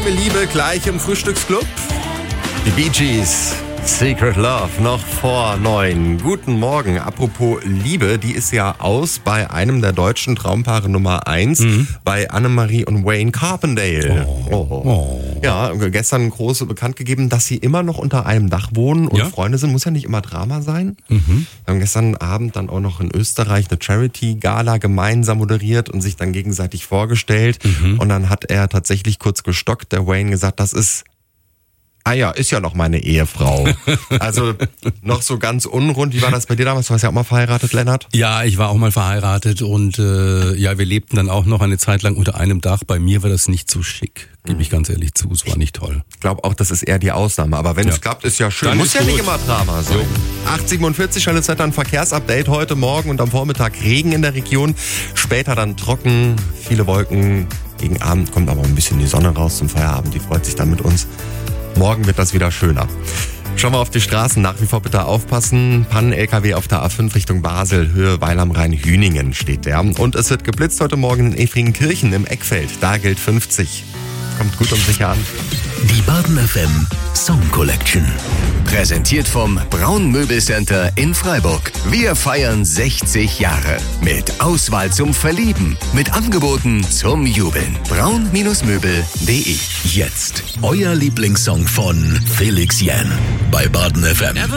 Geheime Liebe gleich im Frühstücksclub. Die Bee Gees, Secret Love, noch vor 9. Guten Morgen. Apropos Liebe, die ist ja aus bei einem der deutschen Traumpaare Nummer 1, bei Annemarie und Wayne Carpendale. Ja, gestern groß bekannt gegeben, dass sie immer noch unter einem Dach wohnen und Freunde sind. Muss ja nicht immer Drama sein. Wir haben gestern Abend dann auch noch in Österreich eine Charity-Gala gemeinsam moderiert und sich dann gegenseitig vorgestellt. Und dann hat er tatsächlich kurz gestockt, der Wayne, gesagt, das ist ja noch meine Ehefrau. Also noch so ganz unrund. Wie war das bei dir damals? Du warst ja auch mal verheiratet, Lennart? Ja, ich war auch mal verheiratet und wir lebten dann auch noch eine Zeit lang unter einem Dach. Bei mir war das nicht so schick, gebe ich ganz ehrlich zu. Es war nicht toll. Ich glaube auch, das ist eher die Ausnahme. Aber wenn es klappt, ist ja schön. Dann Muss ist ja gut. nicht immer Drama sein. 8:47, schnelles Wetter, ein Verkehrsupdate heute Morgen und am Vormittag Regen in der Region. Später dann trocken, viele Wolken. Gegen Abend kommt aber ein bisschen die Sonne raus zum Feierabend. Die freut sich dann mit uns. Morgen wird das wieder schöner. Schauen wir auf die Straßen. Nach wie vor bitte aufpassen. Pannen-LKW auf der A5 Richtung Basel, Höhe Weil am Rhein-Hüningen steht der. Und es wird geblitzt heute Morgen in Efringenkirchen im Eckfeld. Da gilt 50. Kommt gut und sicher an. Die Baden FM Song Collection. Präsentiert vom Braun Möbelcenter in Freiburg. Wir feiern 60 Jahre. Mit Auswahl zum Verlieben. Mit Angeboten zum Jubeln. braun-möbel.de. Jetzt euer Lieblingssong von Felix Jähn bei Baden FM.